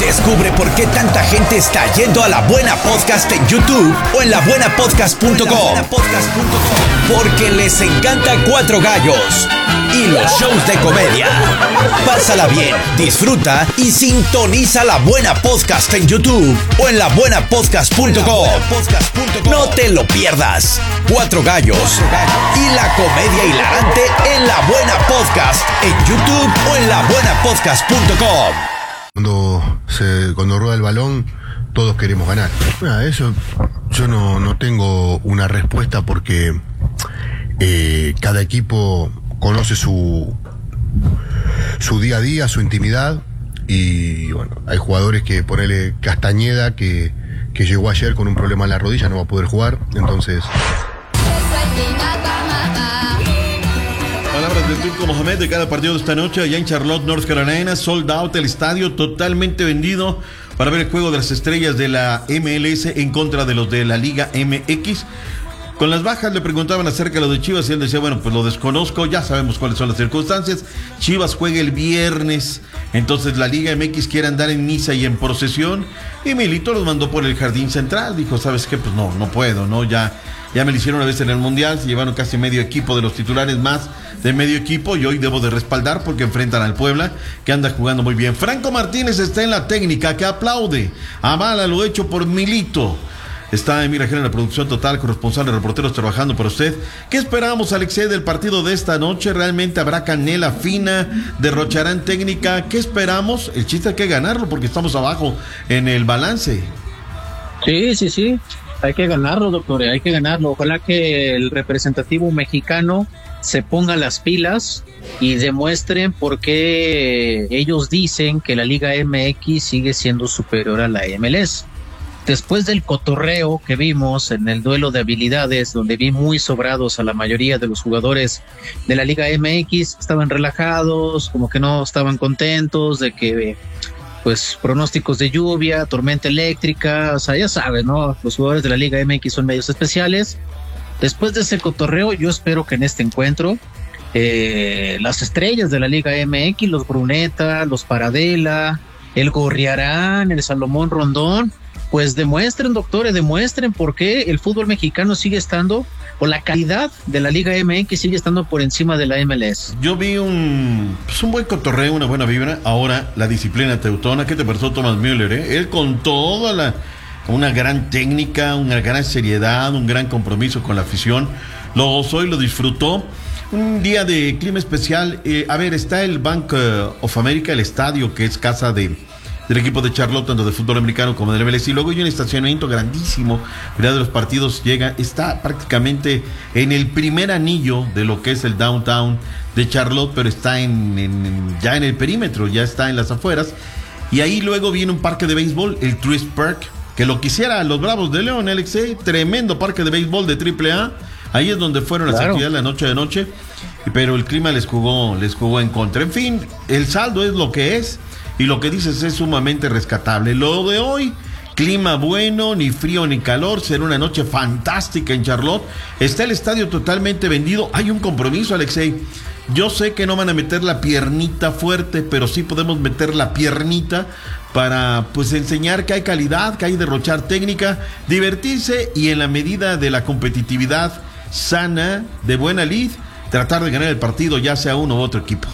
Descubre por qué tanta gente está yendo a La Buena Podcast en YouTube o en labuenapodcast.com. Porque les encanta Cuatro Gallos y los shows de comedia. Pásala bien, disfruta y sintoniza La Buena Podcast en YouTube o en labuenapodcast.com. No te lo pierdas. Cuatro Gallos y la comedia hilarante en La Buena Podcast en YouTube o en labuenapodcast.com. Cuando rueda el balón, todos queremos ganar. Eso yo no tengo una respuesta porque cada equipo conoce su día a día, su intimidad, y bueno, hay jugadores que ponele Castañeda que llegó ayer con un problema en la rodilla, no va a poder jugar, entonces... Palabras del Turco Mohamed de cada partido de esta noche allá en Charlotte, North Carolina. Sold out el estadio, totalmente vendido para ver el juego de las estrellas de la MLS en contra de los de la Liga MX. Con las bajas le preguntaban acerca de lo de Chivas y él decía, bueno, pues lo desconozco, ya sabemos cuáles son las circunstancias. Chivas juega el viernes, entonces la Liga MX quiere andar en misa y en procesión, y Milito los mandó por el jardín central. Dijo, ¿sabes qué? Pues no puedo, ¿no? Ya me lo hicieron una vez en el Mundial, se llevaron casi medio equipo de los titulares, más de medio equipo, y hoy debo de respaldar porque enfrentan al Puebla, que anda jugando muy bien. Franco Martínez está en la técnica, que aplaude, avala lo hecho por Milito. Está Emir Ajena en la producción total, corresponsal de reporteros trabajando para usted. ¿Qué esperamos, Alexei, del partido de esta noche? ¿Realmente habrá canela fina? ¿Derrocharán técnica? ¿Qué esperamos? El chiste hay que ganarlo porque estamos abajo en el balance. Sí. Hay que ganarlo, doctor, hay que ganarlo. Ojalá que el representativo mexicano se ponga las pilas y demuestren por qué ellos dicen que la Liga MX sigue siendo superior a la MLS. Después del cotorreo que vimos en el duelo de habilidades, donde vi muy sobrados a la mayoría de los jugadores de la Liga MX, estaban relajados, como que no estaban contentos de que, pues, pronósticos de lluvia, tormenta eléctrica, o sea, ya sabes, ¿no? Los jugadores de la Liga MX son medios especiales. Después de ese cotorreo, yo espero que en este encuentro las estrellas de la Liga MX, los Bruneta, los Paradela, el Gorriarán, el Salomón Rondón, pues demuestren, doctores, demuestren por qué el fútbol mexicano sigue estando, o la calidad de la Liga MX sigue estando por encima de la MLS. Yo vi un buen cotorreo, una buena vibra. Ahora, la disciplina teutona. ¿Qué te pareció Thomas Müller? Él con toda una gran técnica, una gran seriedad, un gran compromiso con la afición. Lo gozó y lo disfrutó. Un día de clima especial. Está el Bank of America, el estadio que es casa del equipo de Charlotte, tanto de fútbol americano como del MLS, y luego hay un estacionamiento grandísimo. Mira, de los partidos está prácticamente en el primer anillo de lo que es el downtown de Charlotte, pero está ya en el perímetro, ya está en las afueras, y ahí luego viene un parque de béisbol, el Truist Park, que lo quisiera los Bravos de León, Alexei, tremendo parque de béisbol de AAA. Ahí es donde fueron las actividades la noche de noche, pero el clima les jugó en contra. En fin, el saldo es lo que es, y lo que dices es sumamente rescatable. Lo de hoy, clima bueno, ni frío ni calor, será una noche fantástica en Charlotte. Está el estadio totalmente vendido. Hay un compromiso, Alexei. Yo sé que no van a meter la piernita fuerte, pero sí podemos meter la piernita para, pues, enseñar que hay calidad, que hay derrochar técnica, divertirse y, en la medida de la competitividad sana, de buena lid, tratar de ganar el partido, ya sea uno u otro equipo.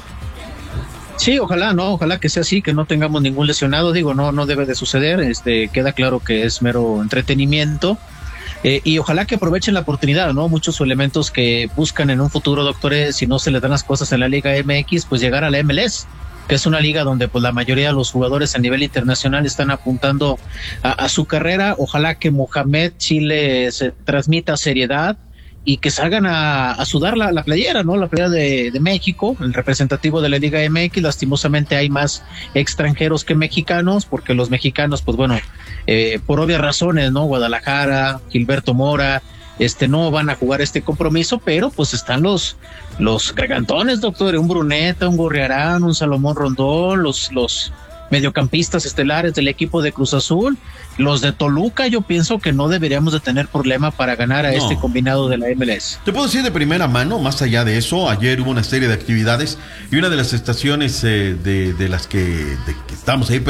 Sí, ojalá que sea así, que no tengamos ningún lesionado. Digo, no debe de suceder. Queda claro que es mero entretenimiento. Y ojalá que aprovechen la oportunidad, ¿no? Muchos elementos que buscan en un futuro, doctores, si no se les dan las cosas en la Liga MX, pues llegar a la MLS, que es una liga donde pues la mayoría de los jugadores a nivel internacional están apuntando a su carrera. Ojalá que Mohamed Chile se transmita seriedad y que salgan a sudar la playera, ¿no? La playera de México, el representativo de la Liga MX. Lastimosamente hay más extranjeros que mexicanos, porque los mexicanos, pues bueno, por obvias razones, ¿no? Guadalajara, Gilberto Mora, no van a jugar este compromiso, pero pues están los gargantones, doctor, un Bruneta, un Gorriarán, un Salomón Rondón, los mediocampistas estelares del equipo de Cruz Azul, los de Toluca. Yo pienso que no deberíamos de tener problema para ganar a este combinado de la MLS. Te puedo decir de primera mano, más allá de eso, ayer hubo una serie de actividades y una de las estaciones de las que estamos ahí